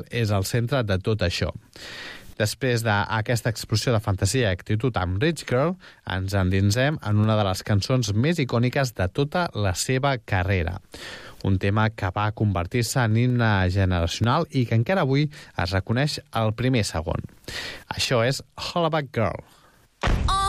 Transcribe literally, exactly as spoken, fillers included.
és el centre de tot això. Després d'aquesta explosió de fantasia i actitud amb Rich Girl, ens endinsem en una de les cançons més icòniques de tota la seva carrera. Un tema que va convertir-se en himne generacional i que encara avui es reconeix el primer segon. Això és Hollaback Girl.